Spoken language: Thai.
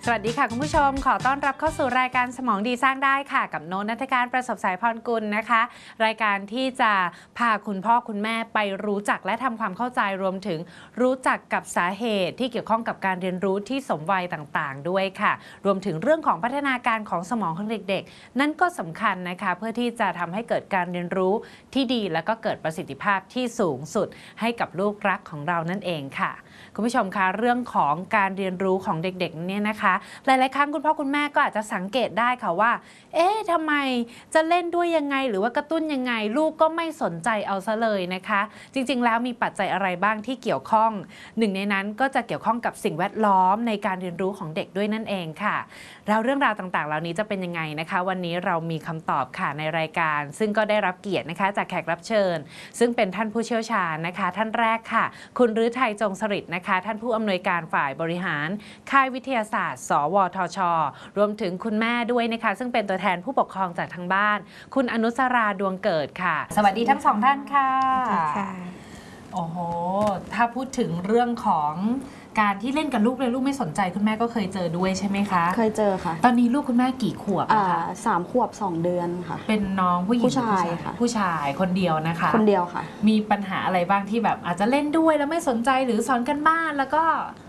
สวัสดีค่ะคุณผู้ชมขอต้อนรับเข้าสู่รายการสมองดีสร้างได้ค่ะกับโน้ต ณัฐการประสบสายพรกุลนะคะรายการที่จะพาคุณพ่อคุณแม่ไปรู้จักและทำความเข้าใจรวมถึงรู้จักกับสาเหตุที่เกี่ยวข้องกับการเรียนรู้ที่สมวัยต่างๆด้วยค่ะรวมถึงเรื่องของพัฒนาการของสมองของเด็กๆนั่นก็สำคัญนะคะเพื่อที่จะทำให้เกิดการเรียนรู้ที่ดีและก็เกิดประสิทธิภาพที่สูงสุดให้กับลูกรักของเรานั่นเองค่ะคุณผู้ชมคะเรื่องของการเรียนรู้ของเด็กๆเนี่ยนะคะหลายๆครั้งคุณพ่อคุณแม่ก็อาจจะสังเกตได้ค่ะว่าทำไมจะเล่นด้วยยังไงหรือว่ากระตุ้นยังไงลูกก็ไม่สนใจเอาซะเลยนะคะจริงๆแล้วมีปัจจัยอะไรบ้างที่เกี่ยวข้องหนึ่งในนั้นก็จะเกี่ยวข้องกับสิ่งแวดล้อมในการเรียนรู้ของเด็กด้วยนั่นเองค่ะแล้วเรื่องราวต่างๆเหล่านี้จะเป็นยังไงนะคะวันนี้เรามีคำตอบค่ะในรายการซึ่งก็ได้รับเกียรตินะคะจากแขกรับเชิญซึ่งเป็นท่านผู้เชี่ยวชาญนะคะท่านแรกค่ะคุณฤทัยจงสฤษดิ์นะคะท่านผู้อำนวยการฝ่ายบริหารค่ายวิทยาศาสตร์สวทช.รวมถึงคุณแม่ด้วยนะคะซึ่งเป็นตัวแทนผู้ปกครองจากทางบ้านคุณอนุสราดวงเกิดค่ะสวัสดีทั้งสองท่านค่ะโอ้โหถ้าพูดถึงเรื่องของการที่เล่นกับลูกเลยลูกไม่สนใจคุณแม่ก็เคยเจอด้วยใช่ไหมคะเคยเจอค่ะตอนนี้ลูกคุณแม่กี่ขวบคะ 3 ขวบ 2 เดือนค่ะเป็นน้องผู้หญิงผู้ชายค่ะผู้ชายคนเดียวนะคะคนเดียวค่ะมีปัญหาอะไรบ้างที่แบบอาจจะเล่นด้วยแล้วไม่สนใจหรือสอนกันบ้านแล้วก็